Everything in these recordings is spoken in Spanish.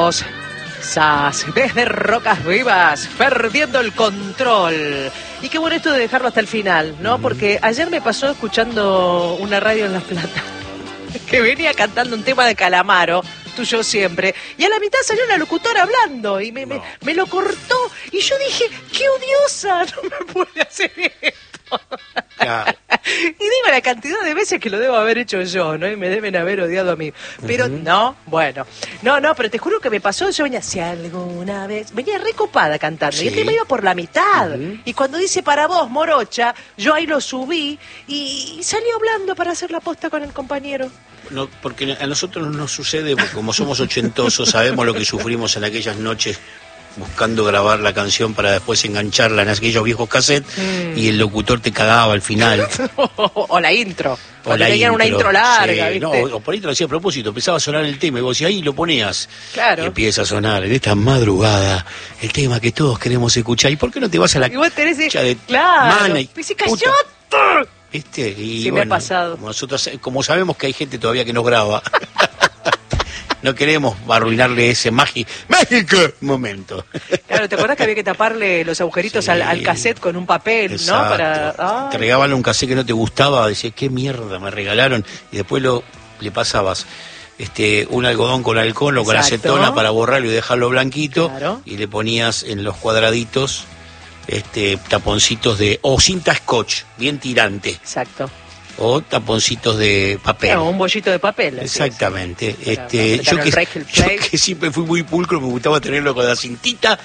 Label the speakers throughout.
Speaker 1: Seguimos. SAS, desde Rocas Vivas, perdiendo el control. Y qué bueno esto de dejarlo hasta el final, ¿no? Porque ayer me pasó escuchando una radio en La Plata que venía cantando un tema de Calamaro, tuyo siempre, y a la mitad salió una locutora hablando y me lo cortó y yo dije, qué odiosa, no me puede hacer esto.
Speaker 2: Claro.
Speaker 1: Y dime la cantidad de veces que lo debo haber hecho yo, ¿no? Y me deben haber odiado a mí. Pero no, bueno. No, pero te juro que me pasó, yo venía, si alguna vez... Venía recopada cantando,
Speaker 2: Sí.
Speaker 1: y el tema iba por la mitad. Y cuando dice para vos, morocha, yo ahí lo subí y salí hablando para hacer la posta con el compañero.
Speaker 2: No, porque a nosotros no nos sucede, porque como somos ochentosos, sabemos lo que sufrimos en aquellas noches buscando grabar la canción para después engancharla en aquellos viejos cassettes y el locutor te cagaba al final.
Speaker 1: O la intro.
Speaker 2: O
Speaker 1: Cuando
Speaker 2: la
Speaker 1: tenían una intro larga,
Speaker 2: sí,
Speaker 1: ¿viste?
Speaker 2: no, o por ahí te lo hacía a propósito, empezaba a sonar el tema y vos decías, ahí lo ponías.
Speaker 1: Claro.
Speaker 2: Y empieza a sonar en esta madrugada el tema que todos queremos escuchar. ¿Y por qué no te vas a la
Speaker 1: Y vos tenés...
Speaker 2: cancha de
Speaker 1: Claro.
Speaker 2: mana
Speaker 1: Y dice,
Speaker 2: puta?
Speaker 1: ¡callate!
Speaker 2: ¿Viste? Y
Speaker 1: Sí, me ha pasado.
Speaker 2: Como nosotros, como sabemos que hay gente todavía que nos graba, no queremos arruinarle ese mágico momento.
Speaker 1: Claro, ¿te acordás que había que taparle los agujeritos
Speaker 2: Sí.
Speaker 1: al cassette con un papel,
Speaker 2: Exacto.
Speaker 1: ¿no? Para...
Speaker 2: Te
Speaker 1: Ay.
Speaker 2: regalaban un cassette que no te gustaba, decías, qué mierda me regalaron, y después le pasabas un algodón con alcohol o con
Speaker 1: Exacto.
Speaker 2: acetona para borrarlo y dejarlo blanquito,
Speaker 1: Claro.
Speaker 2: y le ponías en los cuadraditos taponcitos o cinta scotch, bien tirante,
Speaker 1: Exacto.
Speaker 2: o taponcitos de papel.
Speaker 1: Claro, un bollito de papel. así
Speaker 2: Exactamente.
Speaker 1: es. Para apretar
Speaker 2: Yo
Speaker 1: el rec, el play.
Speaker 2: que siempre fui muy pulcro, me gustaba tenerlo con la cintita,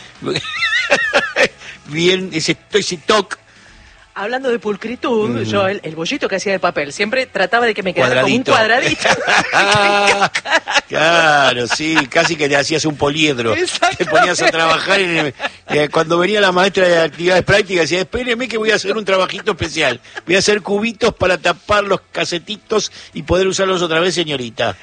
Speaker 2: bien, ese toque.
Speaker 1: Hablando de pulcritud, yo el bollito que hacía de papel, siempre trataba de que me quedara como un cuadradito.
Speaker 2: Claro, sí, casi que te hacías un poliedro. Te
Speaker 1: Exactamente.
Speaker 2: ponías a trabajar cuando venía la maestra de actividades prácticas, decía, espéreme que voy a hacer un trabajito especial. Voy a hacer cubitos para tapar los casetitos y poder usarlos otra vez, señorita.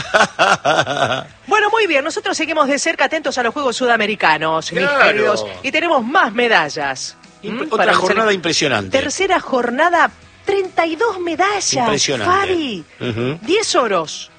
Speaker 1: Bueno, muy bien, nosotros seguimos de cerca atentos a los Juegos Sudamericanos, mis
Speaker 2: Claro.
Speaker 1: queridos, y tenemos más medallas.
Speaker 2: Otra jornada impresionante.
Speaker 1: Tercera jornada, 32 medallas.
Speaker 2: Impresionante.
Speaker 1: Fabi, 10 oros,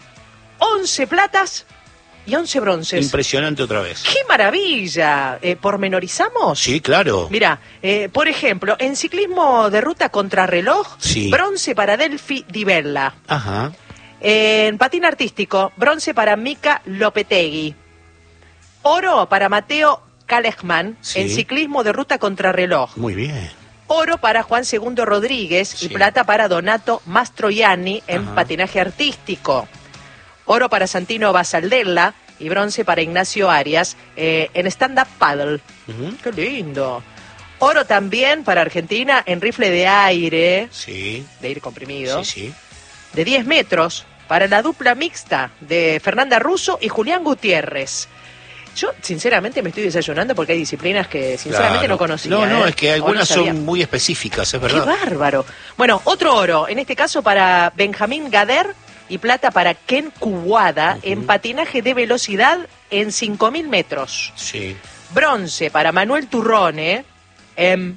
Speaker 1: 11 platas y 11 bronces.
Speaker 2: Impresionante otra vez.
Speaker 1: ¡Qué maravilla! ¿Pormenorizamos?
Speaker 2: Sí, claro.
Speaker 1: Mira, por ejemplo, en ciclismo de ruta contrarreloj,
Speaker 2: Sí.
Speaker 1: bronce para Delphi Di Bella.
Speaker 2: Ajá.
Speaker 1: En patín artístico, bronce para Mika Lopetegui. Oro para Mateo Kalechman,
Speaker 2: Sí.
Speaker 1: en ciclismo de ruta contrarreloj.
Speaker 2: Muy bien.
Speaker 1: Oro para Juan Segundo Rodríguez
Speaker 2: Sí.
Speaker 1: y plata para Donato Mastroianni en
Speaker 2: Ajá.
Speaker 1: patinaje artístico. Oro para Santino Basaldella y bronce para Ignacio Arias en stand-up paddle.
Speaker 2: Ujú.
Speaker 1: ¡Qué lindo! Oro también para Argentina en rifle de aire
Speaker 2: Sí,
Speaker 1: comprimido,
Speaker 2: sí, sí.
Speaker 1: de 10 metros para la dupla mixta de Fernanda Russo y Julián Gutiérrez. Yo, sinceramente, me estoy desayunando porque hay disciplinas que, sinceramente,
Speaker 2: Claro.
Speaker 1: no conocía.
Speaker 2: No, es que
Speaker 1: O
Speaker 2: algunas
Speaker 1: no sabía.
Speaker 2: son muy específicas, es
Speaker 1: ¡Qué
Speaker 2: verdad.
Speaker 1: bárbaro! Bueno, otro oro, en este caso para Benjamín Gader y plata para Ken Kuwada en patinaje de velocidad en 5.000 metros.
Speaker 2: Sí.
Speaker 1: Bronce para Manuel Turrone en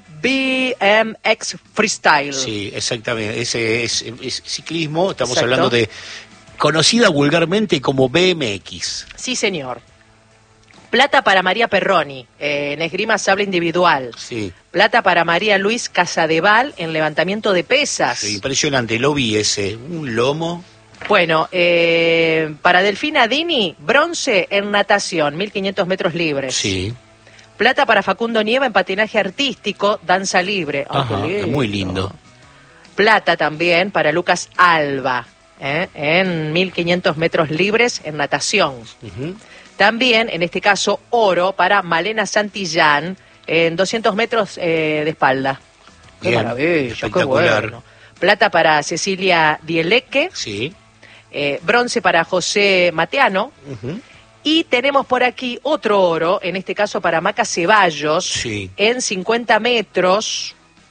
Speaker 1: BMX Freestyle.
Speaker 2: Sí, exactamente. Ese es ciclismo, estamos
Speaker 1: Exacto.
Speaker 2: hablando de conocida vulgarmente como BMX.
Speaker 1: Sí, señor. Plata para María Perroni en esgrima sable individual.
Speaker 2: Sí,
Speaker 1: Plata para María Luis Casadeval en levantamiento de pesas.
Speaker 2: sí, impresionante, lo vi ese, un lomo.
Speaker 1: Bueno, para Delfina Dini, bronce en natación, 1.500 metros libres.
Speaker 2: Sí,
Speaker 1: Plata para Facundo Nieva en patinaje artístico, danza libre. Ay,
Speaker 2: ajá,
Speaker 1: qué lindo.
Speaker 2: muy lindo.
Speaker 1: Plata también para Lucas Alba en 1.500 metros libres en natación.
Speaker 2: Ujú.
Speaker 1: También, en este caso, oro para Malena Santillán en 200 metros de espalda. ¡Qué
Speaker 2: Bien,
Speaker 1: maravilla! ¡Qué
Speaker 2: espectacular.
Speaker 1: bueno! Plata para Cecilia Dieleque,
Speaker 2: Sí.
Speaker 1: bronce para José Mateano.
Speaker 2: Ujú.
Speaker 1: Y tenemos por aquí otro oro, en este caso para Maca Ceballos,
Speaker 2: Sí.
Speaker 1: en 50 metros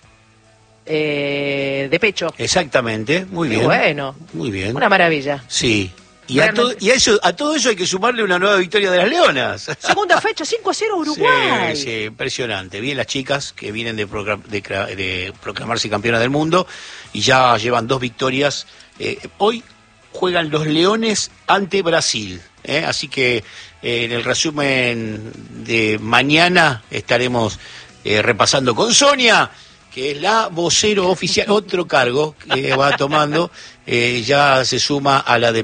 Speaker 1: de pecho.
Speaker 2: Exactamente, muy
Speaker 1: Qué
Speaker 2: bien.
Speaker 1: bueno.
Speaker 2: Muy bien.
Speaker 1: Una maravilla.
Speaker 2: Sí. Y a
Speaker 1: Realmente.
Speaker 2: todo eso hay que sumarle una nueva victoria de las Leonas.
Speaker 1: Segunda fecha, 5-0 Uruguay.
Speaker 2: Sí, sí, impresionante. Bien las chicas que vienen de proclamarse campeonas del mundo y ya llevan 2 victorias. Hoy juegan los Leones ante Brasil. Así que en el resumen de mañana estaremos repasando con Sonia, que es la vocero oficial, otro cargo que va tomando, ya se suma a la de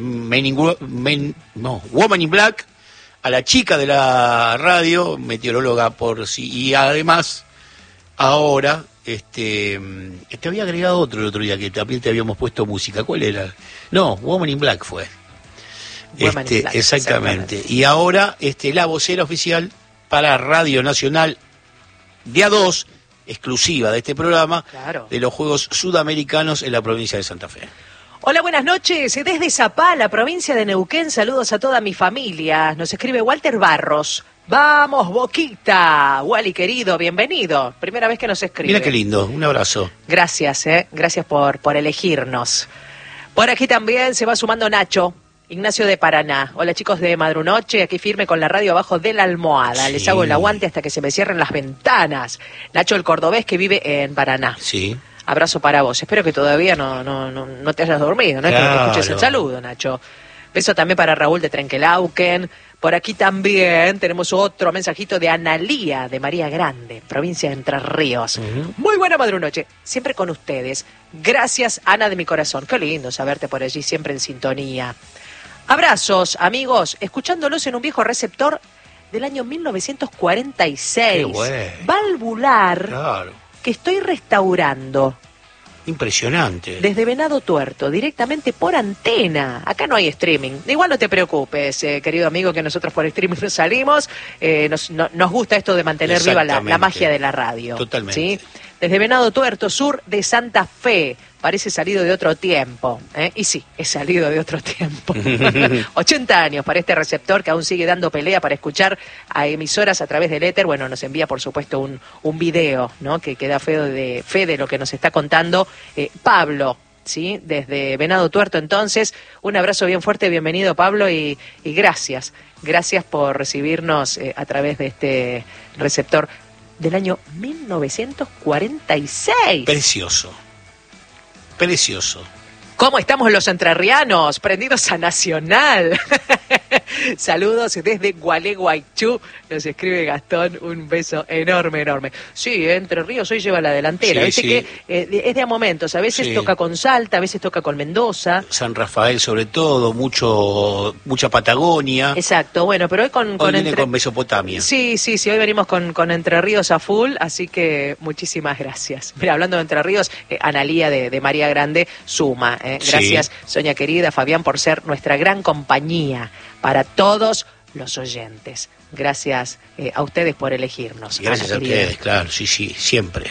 Speaker 2: Woman in Black, a la chica de la radio, meteoróloga por sí, y además ahora te había agregado otro el otro día que también te habíamos puesto música. ¿Cuál era? No, Woman in Black fue.
Speaker 1: Woman in Black,
Speaker 2: exactamente. Y ahora la vocera oficial para Radio Nacional de A2, exclusiva de este programa,
Speaker 1: claro,
Speaker 2: de los Juegos Sudamericanos en la provincia de Santa Fe.
Speaker 1: Hola, buenas noches. Desde Zapala, provincia de Neuquén, saludos a toda mi familia. Nos escribe Walter Barros. ¡Vamos, Boquita! Wally, querido, bienvenido. Primera vez que nos escribe.
Speaker 2: Mira qué lindo, un abrazo.
Speaker 1: Gracias, gracias por elegirnos. Por aquí también se va sumando Nacho, Ignacio de Paraná. Hola, chicos de Madrunoche, aquí firme con la radio abajo de la almohada. Sí. Les hago el aguante hasta que se me cierren las ventanas. Nacho, el cordobés que vive en Paraná.
Speaker 2: Sí.
Speaker 1: Abrazo para vos. Espero que todavía no te hayas dormido, ¿no?
Speaker 2: Claro.
Speaker 1: Es que escuches el saludo, Nacho. Beso también para Raúl de Trenquelauquen. Por aquí también tenemos otro mensajito de Analía de María Grande, provincia de Entre Ríos. Muy buena Madrunoche, siempre con ustedes. Gracias, Ana de mi corazón. Qué lindo saberte por allí, siempre en sintonía. Abrazos, amigos, escuchándolos en un viejo receptor del año 1946.
Speaker 2: Qué bueno.
Speaker 1: Valvular.
Speaker 2: Claro.
Speaker 1: Que estoy restaurando.
Speaker 2: Impresionante.
Speaker 1: Desde Venado Tuerto, directamente por antena. Acá no hay streaming. Igual no te preocupes, querido amigo, que nosotros por streaming no salimos. Nos gusta esto de mantener viva la magia de la radio.
Speaker 2: Totalmente.
Speaker 1: ¿Sí? Desde Venado Tuerto, sur de Santa Fe. Parece salido de otro tiempo. Y sí, es salido de otro tiempo. 80 años para este receptor que aún sigue dando pelea para escuchar a emisoras a través del éter. Bueno, nos envía, por supuesto, un video, ¿no? Que da fe de lo que nos está contando Pablo, ¿sí? Desde Venado Tuerto, entonces. Un abrazo bien fuerte, bienvenido, Pablo, y gracias. Gracias por recibirnos a través de este receptor del año 1946.
Speaker 2: Precioso. Precioso.
Speaker 1: ¿Cómo estamos los entrerrianos? Prendidos a Nacional. Saludos desde Gualeguaychú. Nos escribe Gastón, un beso enorme, enorme. Sí, Entre Ríos hoy lleva la delantera.
Speaker 2: Sí,
Speaker 1: Viste que es de a momentos. A veces toca con Salta, a veces toca con Mendoza.
Speaker 2: San Rafael sobre todo, mucha Patagonia.
Speaker 1: Exacto, bueno, pero hoy con
Speaker 2: Mesopotamia.
Speaker 1: Sí, hoy venimos con Entre Ríos a full, así que muchísimas gracias. Mira, hablando de Entre Ríos, Analía de María Grande suma. Gracias, sí. Sonia querida, Fabián, por ser nuestra gran compañía para todos los oyentes. Gracias a ustedes por elegirnos.
Speaker 2: Gracias a ustedes, claro, sí, siempre.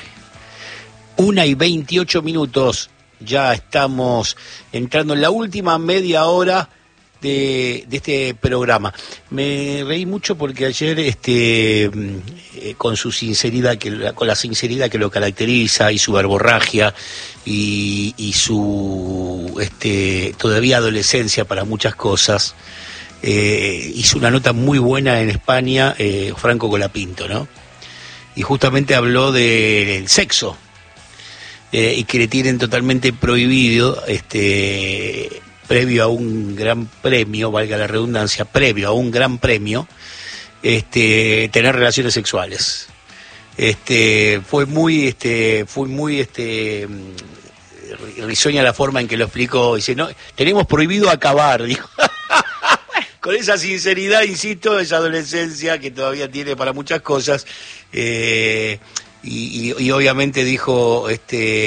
Speaker 2: 1:28, ya estamos entrando en la última media hora de este programa. Me reí mucho porque ayer, con su sinceridad, con la sinceridad que lo caracteriza, y su verborragia, y su todavía adolescencia para muchas cosas, hizo una nota muy buena en España, Franco Colapinto, ¿no? Y justamente habló del sexo, y que le tienen totalmente prohibido, previo a un gran premio, valga la redundancia, previo a un gran premio, tener relaciones sexuales. Fue muy risueña la forma en que lo explicó. Dice, no, tenemos prohibido acabar, dijo. Con esa sinceridad, insisto, esa adolescencia que todavía tiene para muchas cosas, y obviamente dijo,